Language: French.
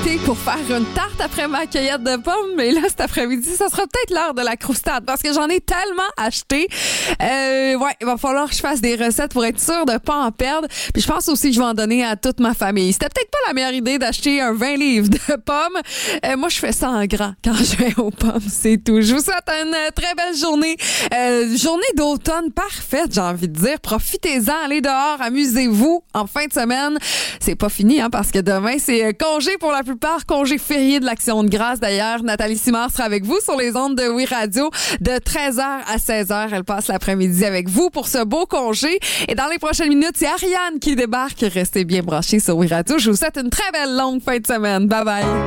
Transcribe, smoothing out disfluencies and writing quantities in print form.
acheté pour faire une tarte après ma cueillette de pommes. Mais là, cet après-midi, ça sera peut-être l'heure de la croustade parce que j'en ai tellement acheté. Il va falloir que je fasse des recettes pour être sûre de pas en perdre. Puis je pense aussi que je vais en donner à toute ma famille. C'était peut-être pas la meilleure idée d'acheter un 20 livres de pommes. Moi, je fais ça en grand quand je vais aux pommes, c'est tout. Je vous souhaite une très belle journée. Journée d'automne parfaite, j'ai envie de dire. Profitez-en, allez dehors, amusez-vous en fin de semaine. C'est pas fini, parce que demain, c'est congé pour la plupart, congé férié de l'Action de grâce. D'ailleurs, Nathalie Simard sera avec vous sur les ondes de Oui Radio de 13h à 16h. Elle passe l'après-midi avec vous pour ce beau congé. Et dans les prochaines minutes, c'est Ariane qui débarque. Restez bien branchés sur Oui Radio. Je vous souhaite une très belle longue fin de semaine. Bye bye.